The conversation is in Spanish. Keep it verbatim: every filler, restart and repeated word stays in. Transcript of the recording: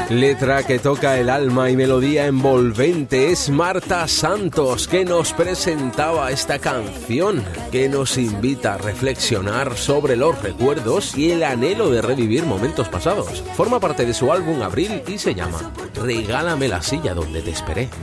Letra que toca el alma y melodía envolvente. Es Marta Santos que nos presentaba esta canción que nos invita a reflexionar sobre los recuerdos y el anhelo de revivir momentos pasados. Forma parte de su álbum Abril y se llama Regálame la silla donde te esperé.